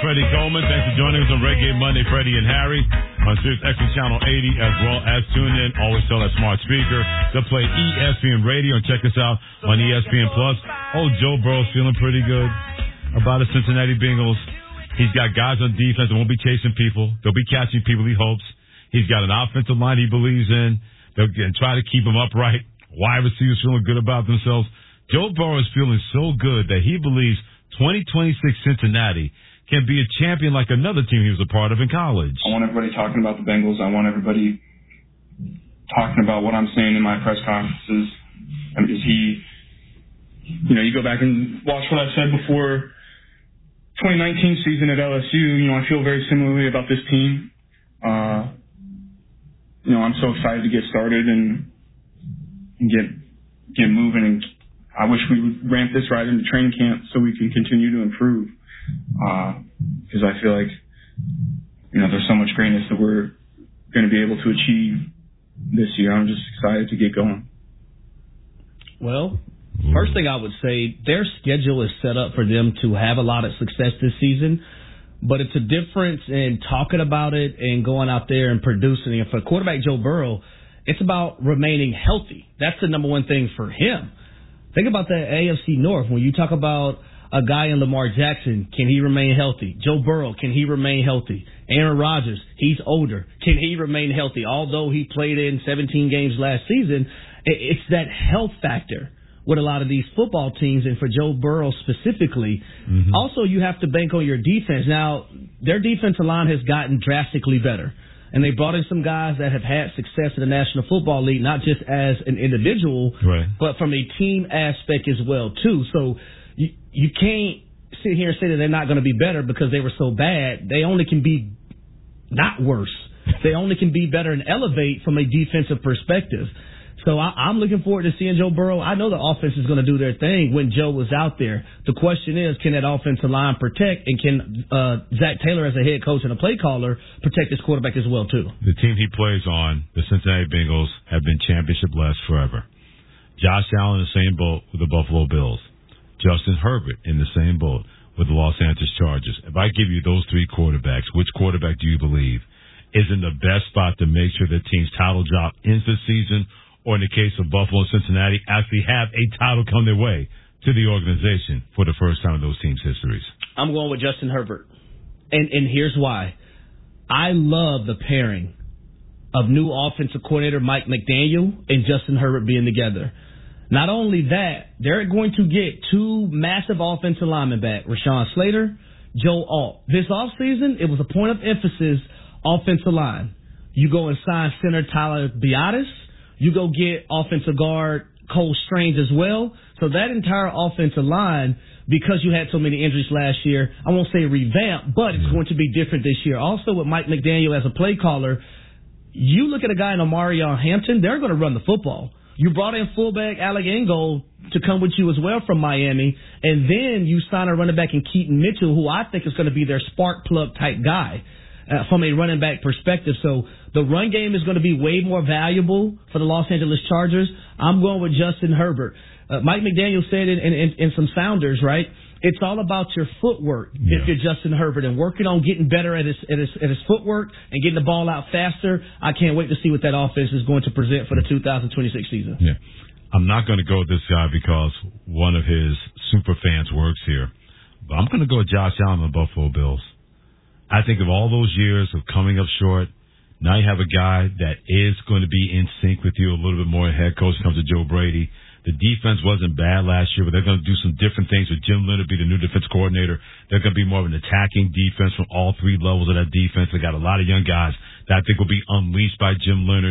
Freddie Coleman. Thanks for joining us on Reggae Monday, Freddie and Harry on Sirius XM Channel 80, as well as tune in. Always tell that smart speaker to play ESPN Radio and check us out on ESPN Plus. Oh, Joe Burrow's feeling pretty good about the Cincinnati Bengals. He's got guys on defense that won't be chasing people. They'll be catching people, he hopes. He's got an offensive line he believes in. They'll try to keep him upright. Wide receivers feeling good about themselves. Joe Burrow is feeling so good that he believes 2026 Cincinnati can be a champion like another team he was a part of in college. I want everybody talking about the Bengals. I want everybody talking about what I'm saying in my press conferences. You go back and watch what I said before 2019 season at LSU. I feel very similarly about this team. I'm so excited to get started and get moving. And I wish we would ramp this right into training camp so we can continue to improve. Because I feel like, there's so much greatness that we're going to be able to achieve this year. I'm just excited to get going. Well, first thing I would say, their schedule is set up for them to have a lot of success this season, but it's a difference in talking about it and going out there and producing. And for quarterback Joe Burrow, it's about remaining healthy. That's the number one thing for him. Think about the AFC North. When you talk about a guy in Lamar Jackson, can he remain healthy? Joe Burrow, can he remain healthy? Aaron Rodgers, he's older. Can he remain healthy? Although he played in 17 games last season, it's that health factor with a lot of these football teams, and for Joe Burrow specifically. Mm-hmm. Also, you have to bank on your defense. Now, their defensive line has gotten drastically better, and they brought in some guys that have had success in the National Football League, not just as an individual, right, but from a team aspect as well, too. So you can't sit here and say that they're not going to be better because they were so bad. They only can be not worse. They only can be better and elevate from a defensive perspective. So I'm looking forward to seeing Joe Burrow. I know the offense is going to do their thing when Joe was out there. The question is, can that offensive line protect, and can Zach Taylor, as a head coach and a play caller, protect his quarterback as well, too? The team he plays on, the Cincinnati Bengals, have been championship-blessed forever. Josh Allen in the same boat with the Buffalo Bills. Justin Herbert in the same boat with the Los Angeles Chargers. If I give you those three quarterbacks, which quarterback do you believe is in the best spot to make sure the team's title drop ends the season, or in the case of Buffalo and Cincinnati, actually have a title come their way to the organization for the first time in those teams' histories? I'm going with Justin Herbert. And here's why. I love the pairing of new offensive coordinator Mike McDaniel and Justin Herbert being together. Not only that, they're going to get two massive offensive linemen back, Rashawn Slater, Joe Alt. This offseason, it was a point of emphasis, offensive line. You go and sign center Tyler Biadasz. You go get offensive guard Cole Strange as well. So that entire offensive line, because you had so many injuries last year, I won't say revamp, but it's going to be different this year. Also with Mike McDaniel as a play caller, you look at a guy in Omarion Hampton, they're going to run the football. You brought in fullback Alec Ingold to come with you as well from Miami, and then you sign a running back in Keaton Mitchell, who I think is going to be their spark plug type guy from a running back perspective. So the run game is going to be way more valuable for the Los Angeles Chargers. I'm going with Justin Herbert. Mike McDaniel said in some sounders, right? It's all about your footwork if you're Justin Herbert, and working on getting better at his footwork and getting the ball out faster. I can't wait to see what that offense is going to present for the 2026 season. Yeah. I'm not going to go with this guy because one of his super fans works here, but I'm going to go with Josh Allen and the Buffalo Bills. I think of all those years of coming up short, now you have a guy that is going to be in sync with you a little bit more. Head coach comes to Joe Brady. The defense wasn't bad last year, but they're going to do some different things with Jim Leonard be the new defense coordinator. They're going to be more of an attacking defense from all three levels of that defense. They got a lot of young guys that I think will be unleashed by Jim Leonard.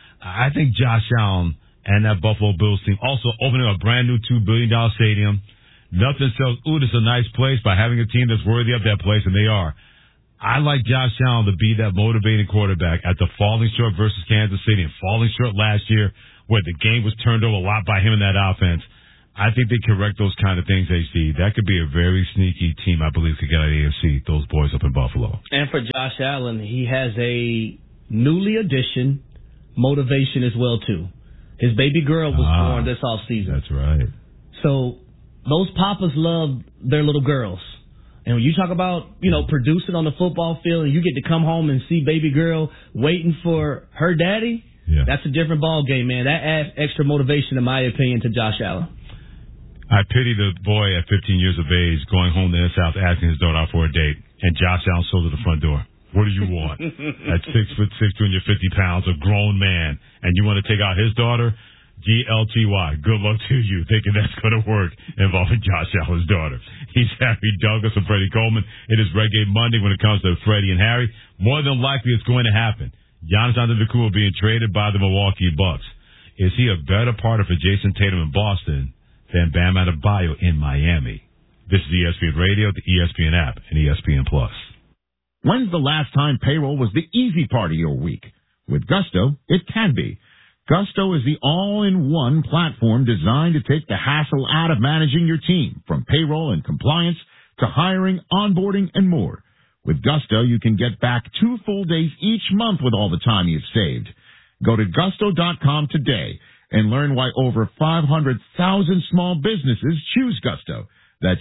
I think Josh Allen and that Buffalo Bills team also opening a brand new $2 billion stadium. Nothing says, ooh, this is a nice place by having a team that's worthy of that place, and they are. I like Josh Allen to be that motivating quarterback after falling short versus Kansas City and falling short last year where the game was turned over a lot by him in that offense. I think they correct those kind of things, HD. That could be a very sneaky team, I believe, to get out of the AFC, those boys up in Buffalo. And for Josh Allen, he has a newly addition motivation as well, too. His baby girl was born this offseason. That's right. So those papas love their little girls. And when you talk about, producing on the football field and you get to come home and see baby girl waiting for her daddy, that's a different ball game, man. That adds extra motivation, in my opinion, to Josh Allen. I pity the boy at 15 years of age going home to the South asking his daughter out for a date, and Josh Allen sold at the front door. What do you want? At 6'6", 250 pounds, a grown man, and you want to take out his daughter? GLTY. Good luck to you thinking that's going to work involving Josh Allen's daughter. He's Harry Douglas and Freddie Coleman. It is Reggae Monday when it comes to Freddie and Harry. More than likely it's going to happen. Giannis Antetokounmpo being traded by the Milwaukee Bucks. Is he a better partner for Jason Tatum in Boston than Bam Adebayo in Miami? This is ESPN Radio, the ESPN app, and ESPN Plus. When's the last time payroll was the easy part of your week? With Gusto, it can be. Gusto is the all-in-one platform designed to take the hassle out of managing your team, from payroll and compliance to hiring, onboarding, and more. With Gusto, you can get back 2 full days each month with all the time you've saved. Go to Gusto.com today and learn why over 500,000 small businesses choose Gusto. That's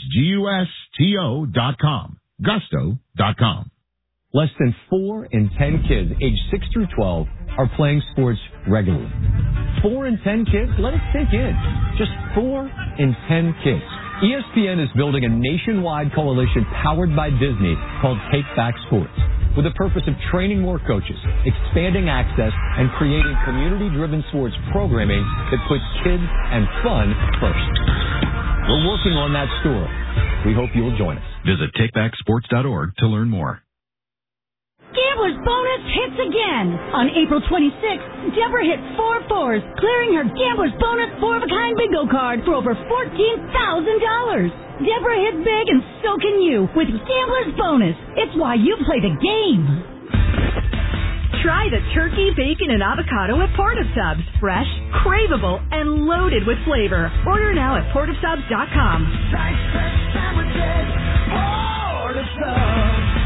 GUSTO.com. Gusto.com. Less than 4 in 10 kids aged 6 through 12 are playing sports regularly. 4 in 10 kids? Let it sink in. Just 4 in 10 kids. ESPN is building a nationwide coalition powered by Disney called Take Back Sports, with the purpose of training more coaches, expanding access, and creating community-driven sports programming that puts kids and fun first. We're working on that story. We hope you'll join us. Visit takebacksports.org to learn more. Gambler's Bonus hits again. On April 26th, Deborah hit 4 fours, clearing her Gambler's Bonus 4-of-a-kind bingo card for over $14,000. Deborah hit big, and so can you with Gambler's Bonus. It's why you play the game. Try the turkey, bacon, and avocado at Portasubs. Fresh, craveable, and loaded with flavor. Order now at portasubs.com. Portasubs.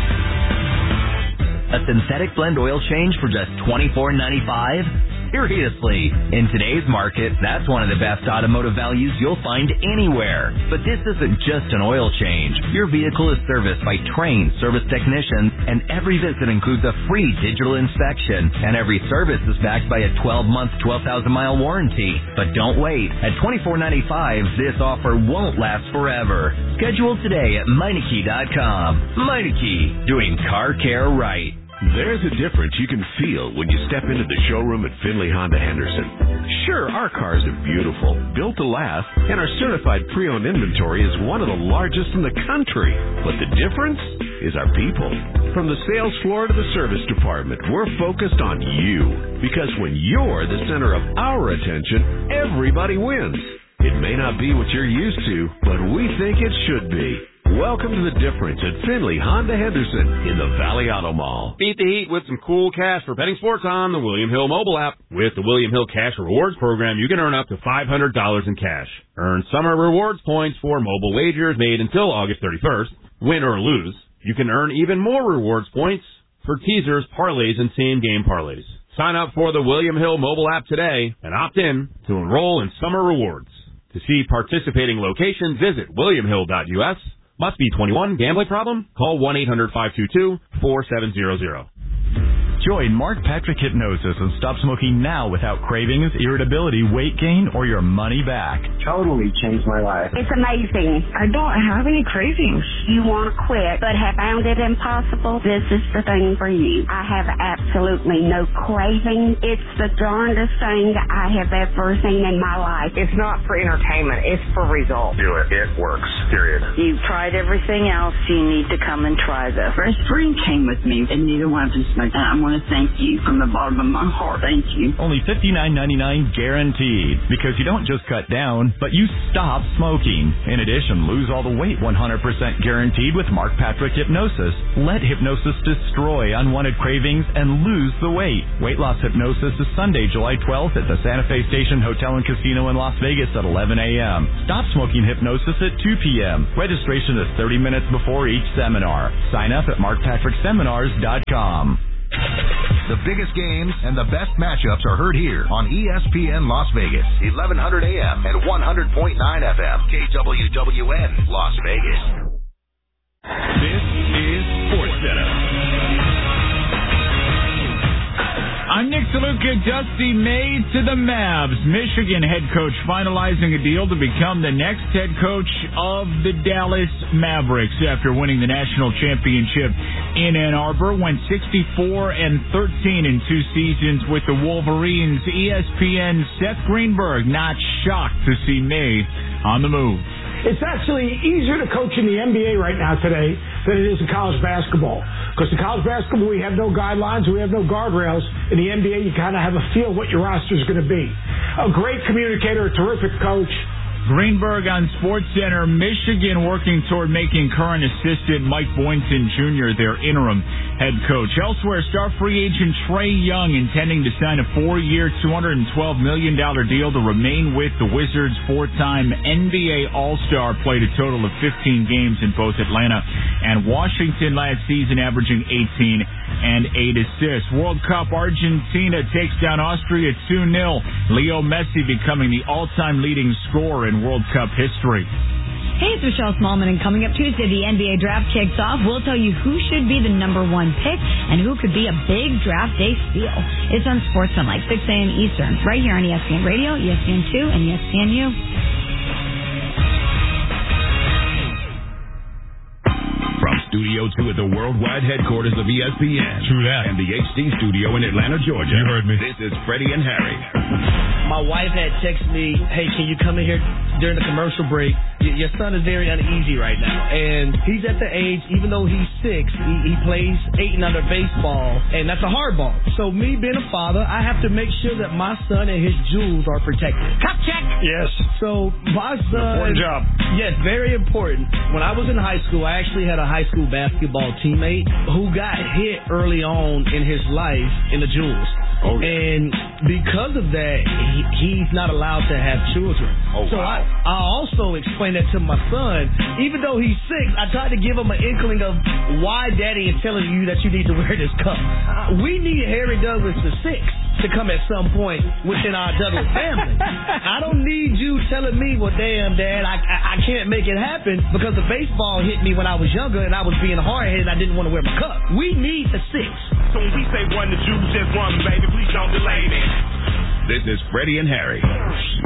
A synthetic blend oil change for just $24.95? Seriously, in today's market, that's one of the best automotive values you'll find anywhere. But this isn't just an oil change. Your vehicle is serviced by trained service technicians, and every visit includes a free digital inspection, and every service is backed by a 12-month, 12,000-mile warranty. But don't wait. At $24.95, this offer won't last forever. Schedule today at Meineke.com. Meineke, doing car care right. There's a difference you can feel when you step into the showroom at Findlay Honda Henderson. Sure, our cars are beautiful, built to last, and our certified pre-owned inventory is one of the largest in the country. But the difference is our people. From the sales floor to the service department, we're focused on you. Because when you're the center of our attention, everybody wins. It may not be what you're used to, but we think it should be. Welcome to the difference at Findlay Honda Henderson in the Valley Auto Mall. Beat the heat with some cool cash for betting sports on the William Hill mobile app. With the William Hill Cash Rewards program, you can earn up to $500 in cash. Earn summer rewards points for mobile wagers made until August 31st. Win or lose, you can earn even more rewards points for teasers, parlays, and same-game parlays. Sign up for the William Hill mobile app today and opt in to enroll in summer rewards. To see participating locations, visit williamhill.us. Must be 21. Gambling problem? Call 1-800-522-4700. Join Mark Patrick Hypnosis and stop smoking now without cravings, irritability, weight gain, or your money back. Totally changed my life. It's amazing. I don't have any cravings. You want to quit, but have found it impossible? This is the thing for you. I have absolutely no craving. It's the darndest thing I have ever seen in my life. It's not for entertainment. It's for results. Do it. It works. Period. You've tried everything else. You need to come and try this. Fresh Spring came with me, and neither one of them smoked. I want to thank you from the bottom of my heart. Thank you. Only $59.99 guaranteed, because you don't just cut down, but you stop smoking. In addition, lose all the weight 100% guaranteed with Mark Patrick Hypnosis. Let hypnosis destroy unwanted cravings and lose the weight. Weight Loss Hypnosis is Sunday, July 12th at the Santa Fe Station Hotel and Casino in Las Vegas at 11 a.m. Stop smoking hypnosis at 2 p.m. Registration is 30 minutes before each seminar. Sign up at markpatrickseminars.com. The biggest games and the best matchups are heard here on ESPN Las Vegas, 1100 AM and 100.9 FM, KWWN, Las Vegas. This is SportsCenter. I'm Nick DeLuca. Dusty May to the Mavs. Michigan head coach finalizing a deal to become the next head coach of the Dallas Mavericks after winning the national championship in Ann Arbor. Went 64-13 in 2 seasons with the Wolverines. ESPN's Seth Greenberg not shocked to see May on the move. It's actually easier to coach in the NBA right now today than it is in college basketball. Because in college basketball, we have no guidelines, we have no guardrails. In the NBA, you kind of have a feel what your roster is going to be. A great communicator, a terrific coach. Greenberg on SportsCenter. Michigan working toward making current assistant Mike Boynton Jr. their interim head coach. Elsewhere, star free agent Trae Young intending to sign a 4-year, $212 million deal to remain with the Wizards. 4-time NBA All-Star, played a total of 15 games in both Atlanta and Washington last season, averaging 18 and 8 assists. World Cup, Argentina takes down Austria 2-0. Leo Messi becoming the all-time leading scorer in World Cup history. Hey, it's Michelle Smallman, and coming up Tuesday, the NBA draft kicks off. We'll tell you who should be the number 1 pick and who could be a big draft day steal. It's on SportsCenter, like 6 a.m. Eastern, right here on ESPN Radio, ESPN2, and ESPNU. From Studio 2 at the worldwide headquarters of ESPN. True that. And the HD studio in Atlanta, Georgia. You heard me. This is Freddie and Harry. My wife had texted me, hey, can you come in here during the commercial break? Your son is very uneasy right now. And he's at the age, even though he's 6, he plays 8 and under baseball, and that's a hard ball. So me being a father, I have to make sure that my son and his jewels are protected. Cup check! Yes. So my son... Important job. Yes, very important. When I was in high school, I actually had a high school basketball teammate who got hit early on in his life in the jewels. Oh, yeah. And because of that, he's not allowed to have children. Oh, so wow. I also explained that to my son. Even though he's 6, I tried to give him an inkling of why daddy is telling you that you need to wear this cup. We need Harry Douglas VI to come at some point within our Douglas family. I don't need you telling me, well, damn, Dad, I can't make it happen because the baseball hit me when I was younger and I was being hard-headed and I didn't want to wear my cup. We need the 6. So when we say 1, the Jews just 1, baby. Please don't delay it. This is Freddie and Harry.